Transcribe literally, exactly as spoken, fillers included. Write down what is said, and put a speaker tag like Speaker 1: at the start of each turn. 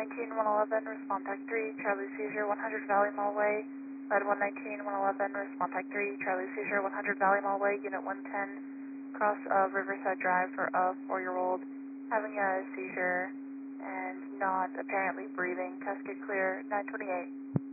Speaker 1: nineteen one eleven, respond tech three, Charlie Seizure, one hundred Valley Mall Way. Red one nineteen one eleven, respond tech three, Charlie Seizure, one hundred Valley Mall Way, Unit one ten, cross of Riverside Drive for a four-year-old having a seizure and not apparently breathing. Test get clear, nine twenty-eight.